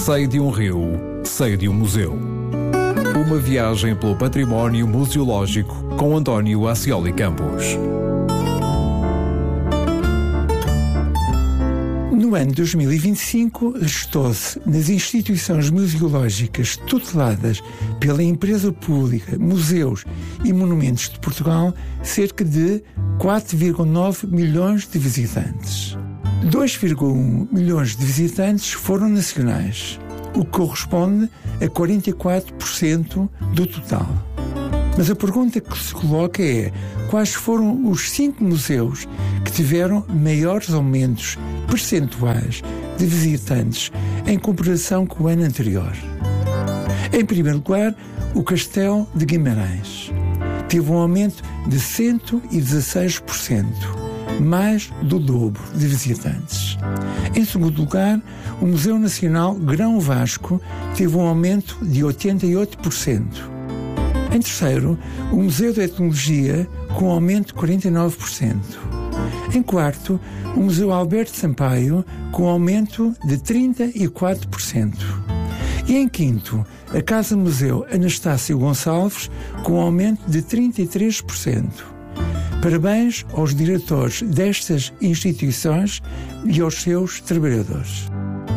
Sei de um rio, sei de um museu. Uma viagem pelo património museológico com António Ascioli Campos. No ano 2025, registou-se nas instituições museológicas tuteladas pela empresa pública Museus e Monumentos de Portugal cerca de 4,9 milhões de visitantes. 2,1 milhões de visitantes foram nacionais, o que corresponde a 44% do total. Mas a pergunta que se coloca é: quais foram os 5 museus que tiveram maiores aumentos percentuais de visitantes em comparação com o ano anterior? Em primeiro lugar, o Castelo de Guimarães teve um aumento de 116%, mais do dobro de visitantes. Em segundo lugar, o Museu Nacional Grão Vasco teve um aumento de 88%. Em terceiro, o Museu de Etnologia, com um aumento de 49%. Em quarto, o Museu Alberto Sampaio, com um aumento de 34%. E em quinto, a Casa Museu Anastácio Gonçalves, com um aumento de 33%. Parabéns aos diretores destas instituições e aos seus trabalhadores.